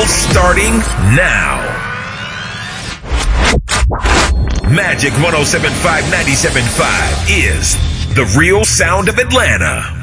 battle starting now. Magic 107.5 97.5 is the real sound of Atlanta.